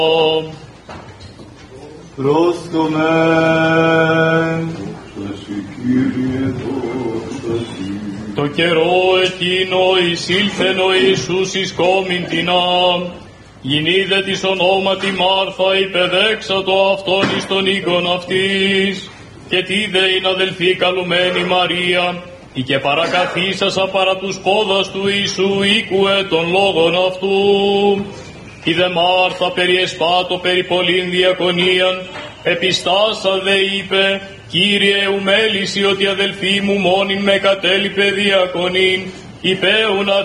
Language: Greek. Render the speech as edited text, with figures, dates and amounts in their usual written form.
Πρόσκομεν, εσύ Κύριε δόξασι. Το καιρό εκείνο εισήλθεν ο Ιησούς εις κόμην τινάμ, γινίδε της ονόματι Μάρθα υπεδέξατο αυτόν εις τον οίκον αυτής, και τι δε ειν αδελφή καλουμένη Μαρία, η και παρακαθίσασα παρά τους πόδας του Ιησού ήκουε των λόγων αυτού. Η δε Μάρθα περιεσπάτω περί πολλήν διακονίαν, επιστάσα δε είπε, Κύριε ου μέλησι ότι αδελφή μου μόνην με κατέλειπε διακονήν, υπέουνα